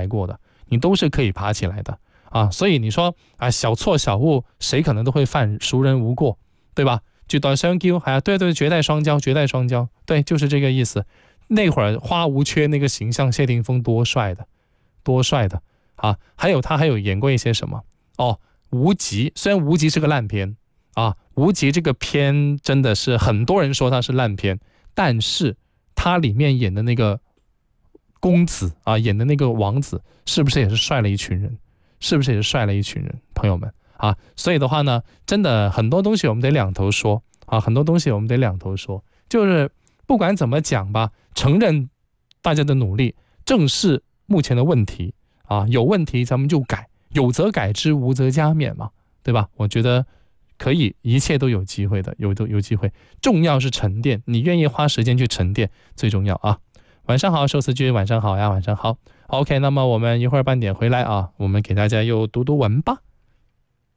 过的，你都是可以爬起来的啊。所以你说啊，小错小误谁可能都会犯，孰人无过，对吧？绝代双骄，对，绝代双骄，绝代双骄，对，就是这个意思。那会儿花无缺那个形象，谢霆锋多帅的啊！还有他还有演过一些什么哦，无极，虽然无极是个烂片啊，无极这个片真的是很多人说它是烂片，但是他里面演的那个公子啊，演的那个王子，是不是也是帅了一群人？朋友们啊！所以的话呢，真的很多东西我们得两头说啊，就是不管怎么讲吧，承认大家的努力，正视目前的问题啊，有问题咱们就改，有则改之，无则加勉嘛，对吧？我觉得可以，一切都有机会的，有机会，重要是沉淀，你愿意花时间去沉淀最重要啊。晚上好，寿司君，晚上好呀，晚上好。OK， 那么我们一会儿半点回来啊，我们给大家又读读文吧。